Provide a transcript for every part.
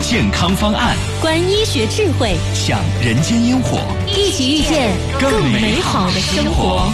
健康方案， 观医学智慧， 享人间烟火， 一起遇见更美好的生活。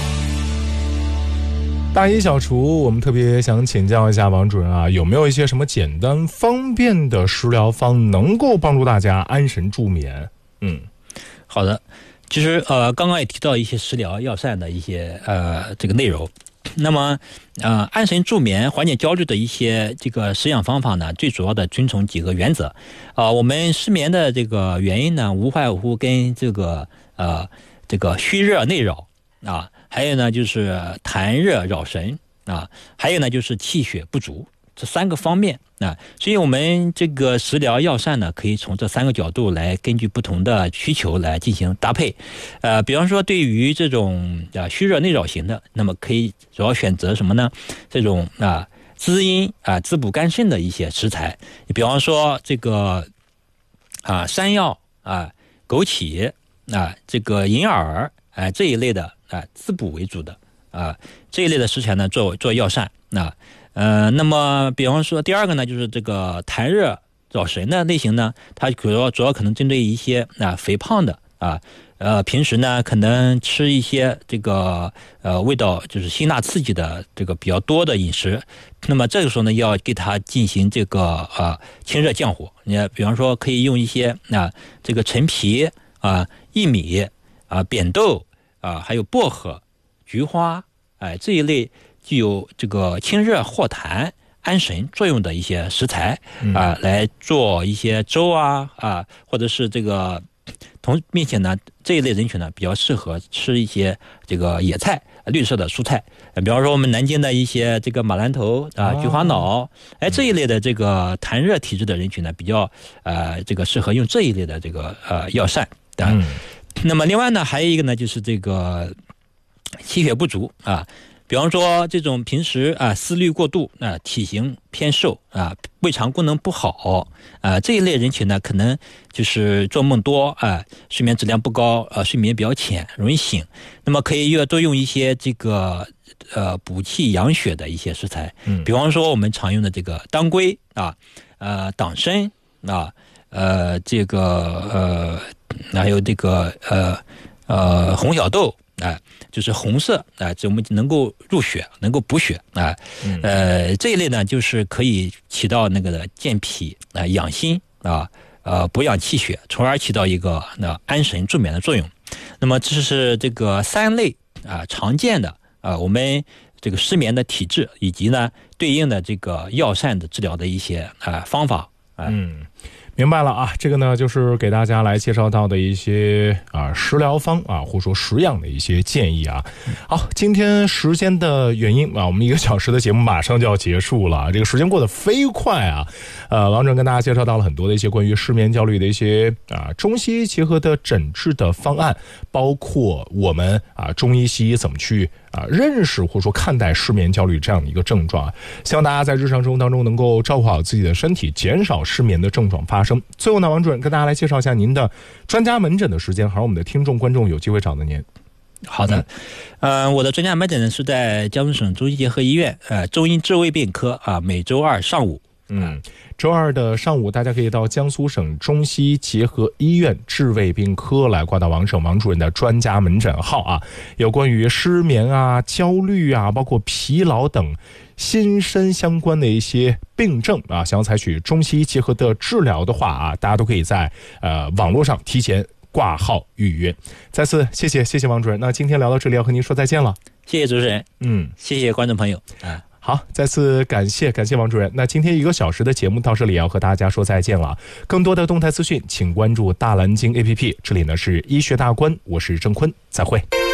大医小厨，我们特别想请教一下王主任啊，有没有一些什么简单方便的食疗方能够帮助大家安神助眠？ 好的，其实刚刚也提到一些食疗药膳的一些这个内容。那么安神助眠、缓解焦虑的一些这个食养方法呢，最主要的遵从几个原则。我们失眠的这个原因呢，无外乎跟这个虚热内扰啊，还有呢就是痰热扰神啊，还有呢就是气血不足，这三个方面啊，所以我们这个食疗药膳呢，可以从这三个角度来根据不同的需求来进行搭配。比方说对于这种虚热内扰型的，那么可以主要选择什么呢？这种滋阴滋补肝肾的一些食材，比方说这个山药枸杞这个银耳这一类的滋补为主的这一类的食材呢，做药膳那么比方说第二个呢，就是这个痰热扰神的类型呢，它主要可能针对一些肥胖的平时呢可能吃一些这个味道就是辛辣刺激的这个比较多的饮食，那么这个时候呢要给它进行这个清热降火。你比方说可以用一些这个陈皮薏米扁豆还有薄荷、菊花这一类具有这个清热化痰、安神作用的一些食材来做一些粥或者是这个并且呢这一类人群呢比较适合吃一些这个野菜、绿色的蔬菜，比方说我们南京的一些这个马兰头菊花脑这一类的这个痰热体质的人群呢比较这个适合用这一类的这个药膳那么另外呢还有一个呢就是这个气血不足比方说这种平时思虑过度体型偏瘦胃肠功能不好这一类人群呢可能就是做梦多睡眠质量不高睡眠比较浅，容易醒，那么可以多用一些这个补气养血的一些食材比方说我们常用的这个当归党参这个还有这个红小豆就是红色我们能够入血，能够补血这一类呢就是可以起到那个的健脾养心补养气血，从而起到一个安神助眠的作用。那么这是这个三类常见的我们这个失眠的体质以及呢对应的这个药膳的治疗的一些方法明白了这个呢就是给大家来介绍到的一些食疗方或者说食养的一些建议好，今天时间的原因我们1个小时的节目马上就要结束了，这个时间过得飞快王主任跟大家介绍到了很多的一些关于失眠焦虑的一些中西医结合的诊治的方案，包括我们中医西医怎么去认识或者说看待失眠焦虑这样的一个症状希望大家在日常生活当中能够照顾好自己的身体，减少失眠的症状发生。最后呢，王主任跟大家来介绍一下您的专家门诊的时间，好让我们的听众观众有机会找到您。 好的我的专家门诊呢是在江苏省中医结合医院中医治胃病科每周二上午周二的上午，大家可以到江苏省中西结合医院治胃病科来挂到王主任的专家门诊号有关于失眠焦虑包括疲劳等心身相关的一些病症想要采取中西医结合的治疗的话大家都可以在网络上提前挂号预约。再次谢谢王主任，那今天聊到这里要和您说再见了。 谢谢主持人谢谢观众朋友好，再次感谢王主任。那今天1个小时的节目到这里要和大家说再见了。更多的动态资讯请关注大蓝鲸 APP。这里呢是医学大观，我是郑坤，再会。